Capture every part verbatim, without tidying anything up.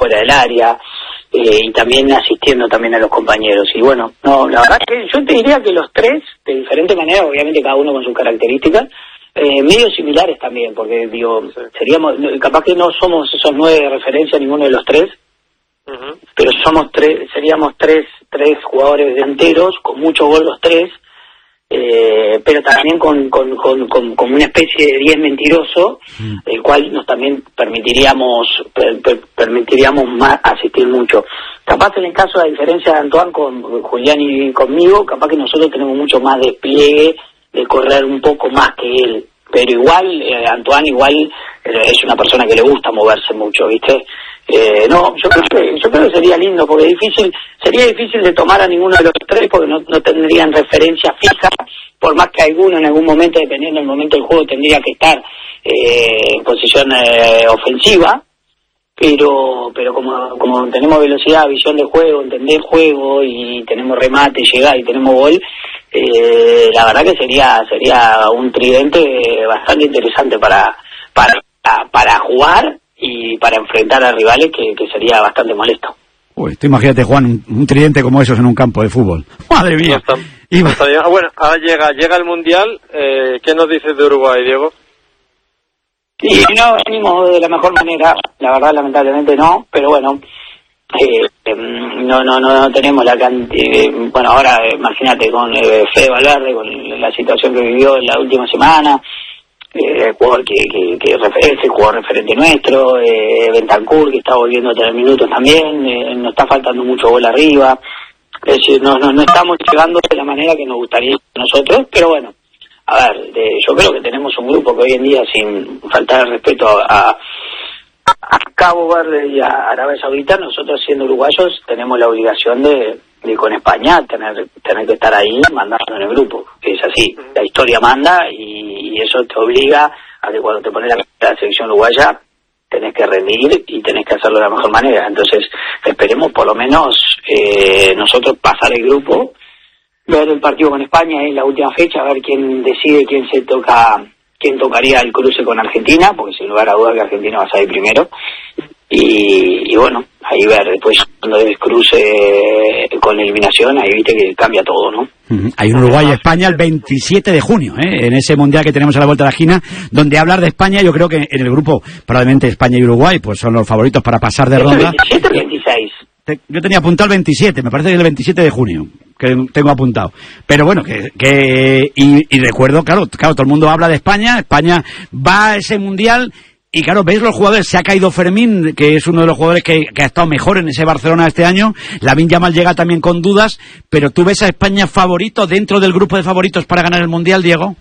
fuera del área, eh, y también asistiendo también a los compañeros. Y bueno, no, la verdad que yo te diría que los tres, de diferente manera, obviamente cada uno con sus características, eh, medio similares también, porque digo, seríamos, capaz que no somos esos nueve de referencia ninguno de los tres, uh-huh. pero somos tres, seríamos tres, tres jugadores delanteros, con mucho gol los tres, Eh, pero también con, con, con, con, con una especie de diez mentiroso, mm. el cual nos también permitiríamos per, per, permitiríamos más asistir mucho. Capaz en el caso de la diferencia de Antoine con Julián y conmigo, capaz que nosotros tenemos mucho más despliegue de correr un poco más que él, pero igual eh, Antoine igual eh, es una persona que le gusta moverse mucho, ¿viste? Eh, no, yo creo que yo creo que sería lindo, porque difícil sería difícil de tomar a ninguno de los tres, porque no, no tendrían referencia fija, por más que alguno en algún momento, dependiendo del momento del juego, tendría que estar eh, en posición eh, ofensiva, pero pero como como tenemos velocidad, visión de juego, entender juego, y tenemos remate, llegar y tenemos gol, eh, la verdad que sería sería un tridente bastante interesante para para para jugar y para enfrentar a rivales que, que sería bastante molesto. Uy, tú imagínate, Juan, un, un tridente como esos en un campo de fútbol. ¡Madre mía! No está, no está bien. Ah, bueno, ahora llega llega el Mundial. Eh, ¿Qué nos dices de Uruguay, Diego? Y no venimos de la mejor manera, la verdad, lamentablemente no, pero bueno, eh, eh, no, no, no, no tenemos la cantidad. Bueno, ahora eh, imagínate con eh, Fede Valverde, con la situación que vivió en la última semana. Eh, el jugador que, que, que es el jugador referente nuestro, eh, Bentancur, que está volviendo a tener minutos también, eh, nos está faltando mucho gol arriba, es decir, no, no, no estamos llegando de la manera que nos gustaría nosotros, pero bueno, a ver, de, yo creo que tenemos un grupo que hoy en día, sin faltar el respeto a, a Cabo Verde y a Arabia Saudita, nosotros siendo uruguayos tenemos la obligación de, de con España tener tener que estar ahí mandando en el grupo, es así, la historia manda, y, y eso te obliga a que cuando te pones la, la selección uruguaya tenés que rendir y tenés que hacerlo de la mejor manera. Entonces esperemos por lo menos eh, nosotros pasar el grupo, ver el partido con España en la última fecha, a ver quién decide quién se toca, quién tocaría el cruce con Argentina, porque sin lugar a dudas que Argentina va a salir primero, y, y bueno, ahí ver después cuando el cruce con eliminación, ahí viste que cambia todo, ¿no? Uh-huh. Hay un Uruguay-España el veintisiete de junio, ¿eh? En ese mundial que tenemos a la vuelta de la esquina, donde hablar de España, yo creo que en el grupo probablemente España y Uruguay pues son los favoritos para pasar de ronda. ¿veintisiete o veintiséis? Yo tenía apuntado el veintisiete, me parece que es el veintisiete de junio, que tengo apuntado. Pero bueno, que, que y, y recuerdo, claro, claro, todo el mundo habla de España, España va a ese mundial. Y claro, veis los jugadores, se ha caído Fermín, que es uno de los jugadores que, que ha estado mejor en ese Barcelona este año. Lamine Yamal llega también con dudas, pero ¿tú ves a España favorito dentro del grupo de favoritos para ganar el Mundial, Diego?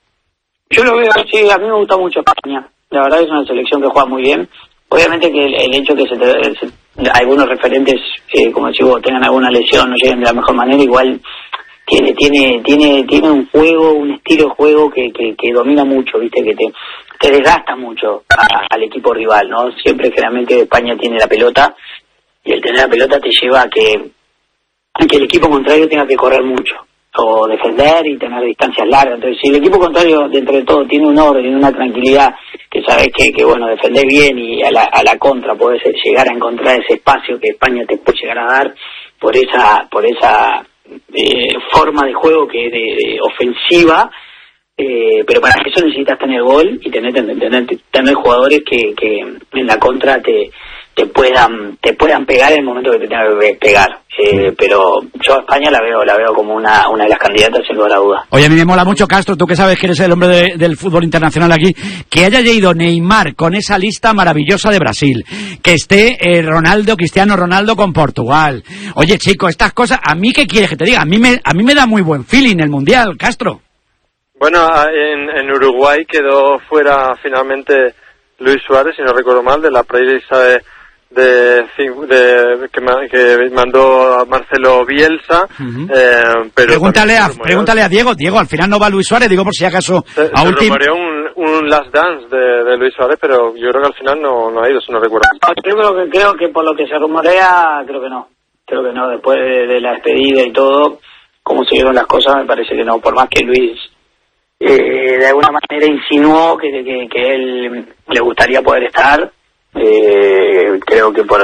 Yo lo veo, sí, a mí me gusta mucho España. La verdad es una selección que juega muy bien. Obviamente que el, el hecho que se, te, se algunos referentes, eh, como decís vos, tengan alguna lesión, no lleguen de la mejor manera, igual tiene tiene tiene tiene un juego, un estilo de juego que, que, que domina mucho, viste, que te... te desgasta mucho a, al equipo rival, ¿no? Siempre generalmente España tiene la pelota, y el tener la pelota te lleva a que, a que el equipo contrario tenga que correr mucho, o defender y tener distancias largas. Entonces, si el equipo contrario, dentro de todo, tiene un orden y una tranquilidad, que sabes que, que bueno, defender bien y a la, a la contra podés llegar a encontrar ese espacio que España te puede llegar a dar por esa, por esa eh, forma de juego que de, de ofensiva. Eh, pero para eso necesitas tener gol y tener tener, tener jugadores que, que en la contra te te puedan te puedan pegar en el momento que te tengan que pegar. Eh, pero yo a España la veo la veo como una una de las candidatas, sin lugar a duda. Oye, a mí me mola mucho, Castro, tú que sabes que eres el hombre de, del fútbol internacional aquí, que haya ido Neymar con esa lista maravillosa de Brasil, que esté eh, Ronaldo, Cristiano Ronaldo con Portugal. Oye, chico, estas cosas, ¿a mí qué quieres que te diga? A mí me a mí me da muy buen feeling el Mundial, Castro. Bueno, en, en Uruguay quedó fuera finalmente Luis Suárez, si no recuerdo mal, de la prelista de, de, de que, que mandó a Marcelo Bielsa. Uh-huh. eh, pero pregúntale a, pregúntale a Diego. Diego, al final no va Luis Suárez, digo por si acaso se, a se último. rumoreó un, un last dance de, de Luis Suárez, pero yo creo que al final no, no ha ido, si no recuerdo. Yo creo que, creo que por lo que se rumorea, creo que no. Creo que no, después de, de la despedida y todo, cómo se dieron las cosas, me parece que no, por más que Luis... Eh, de alguna manera insinuó que, que, que él le gustaría poder estar, eh, creo que por